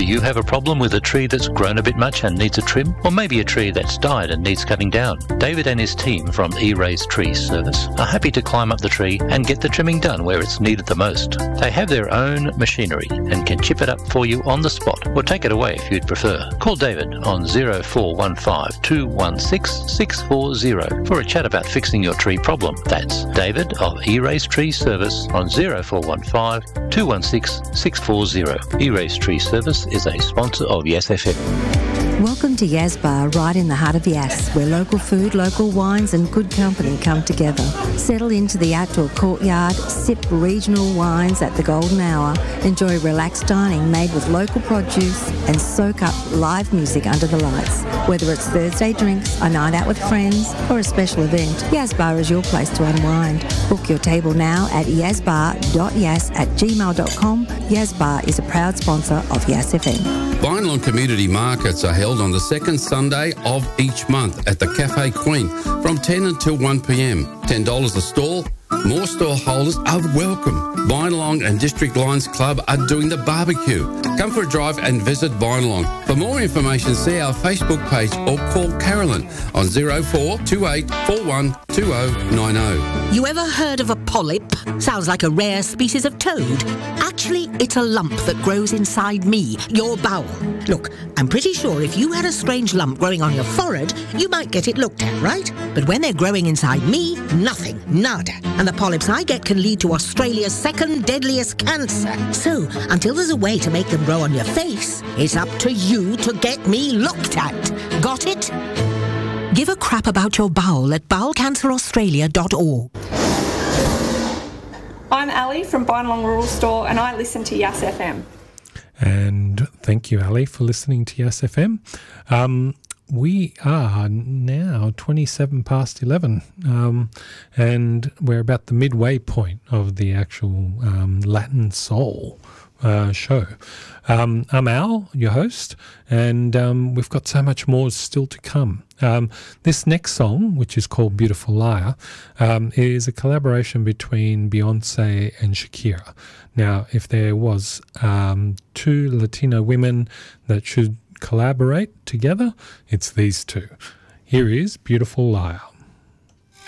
you have a problem with a tree that's grown a bit much and needs a trim? Or maybe a tree that's died and needs cutting down? David and his team from E-Rays Tree Service are happy to climb up the tree and get the trimming done where it's needed the most. They have their own machinery and can chip it up for you on the spot or take it away if you'd prefer. Call David on 0415 216 640 for a chat about fixing your tree problem. That's David of E-Rays Tree Service on 0415 216 640. E-Rays Tree Service is a sponsor of Yes FM. Welcome to Yas Bar, right in the heart of Yas, where local food, local wines and good company come together. Settle into the outdoor courtyard, sip regional wines at the golden hour, enjoy relaxed dining made with local produce and soak up live music under the lights. Whether it's Thursday drinks, a night out with friends or a special event, Yas Bar is your place to unwind. Book your table now at yasbar.yas@gmail.com. Yas Bar is a proud sponsor of Yas FM. Bynelong Community Markets are held on the second Sunday of each month at the Cafe Queen from 10 until 1 p.m. $10 a stall. More stall holders are welcome. Bynelong and District Lions Club are doing the barbecue. Come for a drive and visit Bynelong. For more information, see our Facebook page or call Carolyn on 0428 412090. You ever heard of a polyp? Sounds like a rare species of toad. Actually, it's a lump that grows inside me, your bowel. Look, I'm pretty sure if you had a strange lump growing on your forehead, you might get it looked at, right? But when they're growing inside me, nothing, nada. And the polyps I get can lead to Australia's second deadliest cancer. So, until there's a way to make them grow on your face, it's up to you to get me looked at. Got it? Give a crap about your bowel at bowelcanceraustralia.org. I'm Ali from Bynelong Rural Store and I listen to Yas FM. And thank you, Ali, for listening to Yas FM. We are now 27 past 11 and we're about the midway point of the actual Latin Soul show. I'm Al, your host, and we've got so much more still to come. This next song, which is called Beautiful Liar, is a collaboration between Beyonce and Shakira. Now, if there was two Latino women that should collaborate together, it's these two. Here is Beautiful Liar.